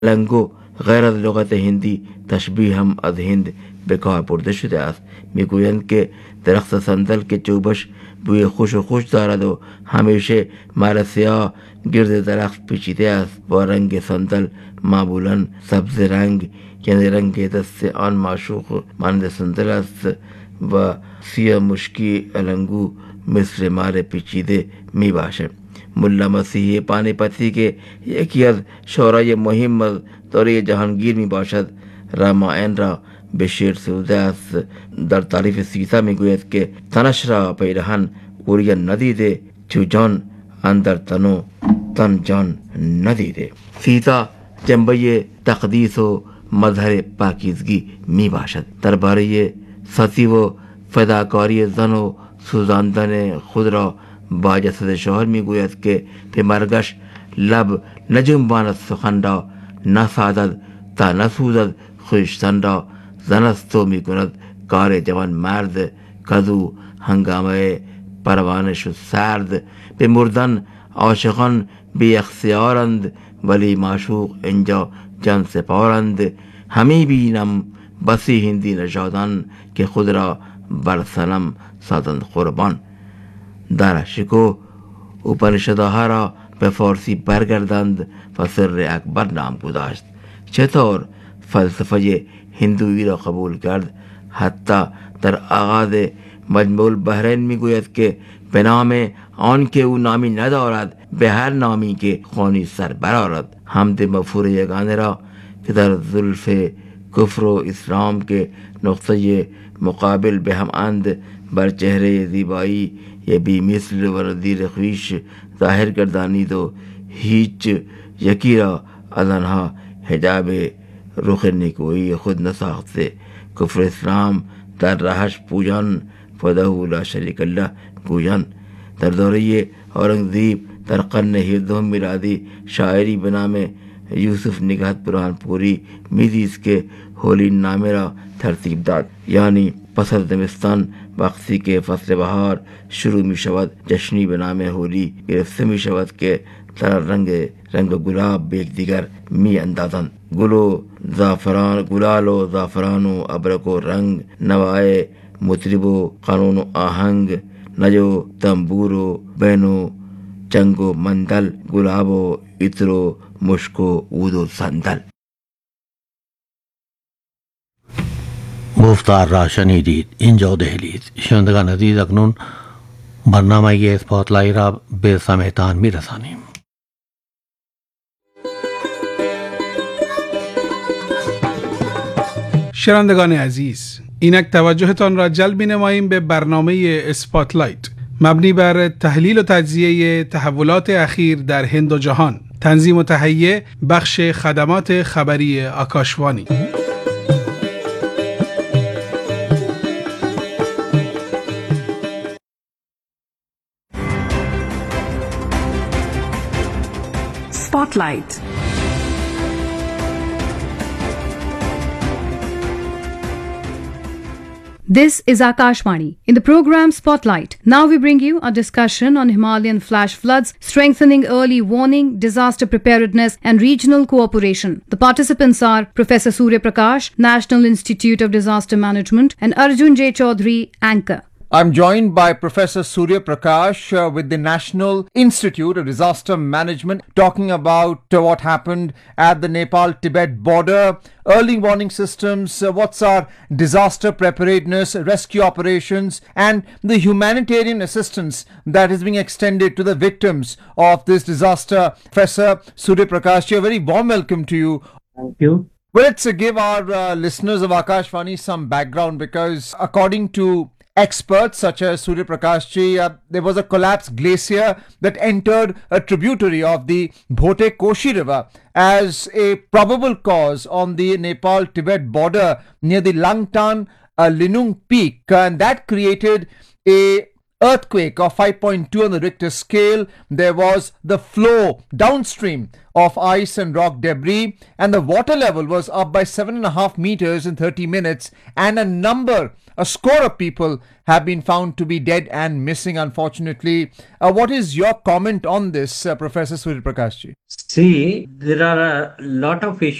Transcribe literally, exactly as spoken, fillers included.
لنگو غیر از لغت هندی تشبیه هم از هند به کار برده شده است. میگویند که درخت صندل که چوبش بوی خوش و خوش دارد و همیشه مر سیاه گرد درخت پیچیده است و رنگ صندل معمولا سبز رنگ یعنی رنگ دست آن معشوق مانند صندل است و سیاه مشکی لنگو مثل مار پیچیده می باشد. ملا مسیح پانی پتی که یکی از شعرای مهم از دوره جهانگیر می باشد رامائن را به شعر سروده است. در تعریف سیتا می گوید که تنش را پیرهن اوریان ندیده چو جان اندر تنو تن جان ندیده. سیتا جنبه تقدیس و مظهر پاکیزگی می باشد. درباره ستی و فداکاری زن و سوزاندن خود را با جسد شوهر می گوید که به مرگش لب نجنباند سخن را، نسازد تا نسوزد خویشتن را. زن است و می کند کار جوان مرد کدو هنگامه پروانه شد سرد. به مردن عاشقان بی اختیارند ولی معشوق اینجا جان سپارند. همی بینم بسی هندی نژادان که خود را بر صنم سازند قربان. در شکو اپنشدها را به فارسی برگردند و سر اکبر نام گذاشت. چطور فلسفه هندویی را قبول کرد؟ حتی در آغاز مجموع البحرین میگوید که به نام آن که او نامی ندارد به هر نامی که خوانی سر برآرد. حمد مغفور یگانه را که در زلف کفر و اسلام که نقطه مقابل به هم اند بر چهره زیبایی یه بی مثل و نظیر خویش ظاهر گردانید و هیچ یکی را از آنها حجاب رخ نیکویی خود نساخته. کفر اسلام در راهش پویان فداه لا شریک الله گویان. در دوره اورنگزیب در قرن هفدهم میلادی شاعری به نام یوسف نگهت برهانپوری میزیست که هولی نامه را ترتیب داد، یعنی پس از زمستان وقتی که فصل بهار شروع می شود جشنی به نام هولی گرفته می شود که در رنگ رنگ گلاب به یک دیگر می اندازند. گل و زعفران، گلال و زعفران و ابرق و رنگ، نوای مطرب و قانون و آهنگ، نج و تنبور و بین و چنگ و مندل، گلاب و عطر و مشک و عود و صندل. گفتار را شنیدید. اینجا دهلید. شنوندگان عزیز اکنون برنامه اسپاتلایت را به سمعتان می رسانیم. شنوندگان عزیز، اینک توجهتان را جلب می نماییم به برنامه اسپاتلایت مبنی بر تحلیل و تجزیه تحولات اخیر در هند و جهان. تنظیم و تهیه بخش خدمات خبری آکاشوانی. Spotlight. This is Akashvani. In the program Spotlight, now we bring you a discussion on Himalayan flash floods, strengthening early warning, disaster preparedness, and regional cooperation. The participants are Professor Surya Prakash, National Institute of Disaster Management, and Arjun J. Chaudhary, anchor. I'm joined by Professor Surya Prakash uh, with the National Institute of Disaster Management, talking about uh, what happened at the Nepal-Tibet border, early warning systems, uh, what's our disaster preparedness, rescue operations, and the humanitarian assistance that is being extended to the victims of this disaster. Professor Surya Prakash, a very warm welcome to you. Thank you. Well, let's uh, give our uh, listeners of Akashvani some background, because according to experts such as Surya Prakash ji, uh, there was a collapsed glacier that entered a tributary of the Bhote Koshi River as a probable cause on the Nepal-Tibet border near the Langtan uh, Linung Peak, and that created a earthquake of five point two on the Richter scale. There was the flow downstream of ice and rock debris, and the water level was up by seven and a half meters in thirty minutes, and a number, a score of people have been found to be dead and missing, unfortunately. Uh, what is your comment on this, uh, Professor Surya Prakash ji? See, there are a lot of issues